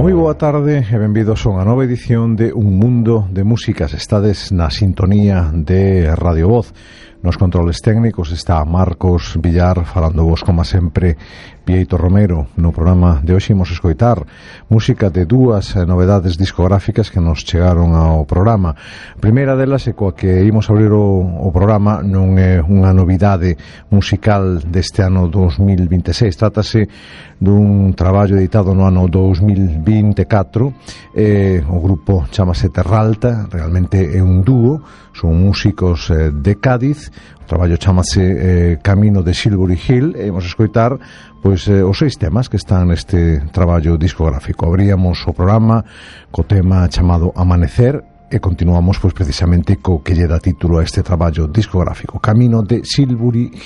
Moi boa tarde e benvidos a unha nova edición de Un Mundo de Músicas. Estades na sintonía de Radio Voz. Nos controles técnicos está Marcos Villar, falando vos como sempre Pieito Romero. No programa de hoxe imos escoitar música de dúas novedades discográficas que nos chegaron ao programa. A primeira delas é coa que imos abrir o programa, non é unha novidade musical deste ano 2026, trátase dun traballo editado no ano 2024. O grupo chamase Terralta, realmente é un dúo, son músicos de Cádiz. O traballo chamase Camino de Silbury Hill e imos escoitar pois os 6 temas que están neste traballo discográfico. Abríamos o programa co tema chamado Amanecer e continuamos pois precisamente co que lle dá título a este traballo discográfico, Camino de Silbury